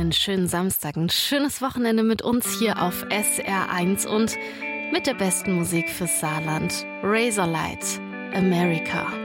einen schönen Samstag, ein schönes Wochenende mit uns hier auf SR1 und mit der besten Musik fürs Saarland. Razorlight, America.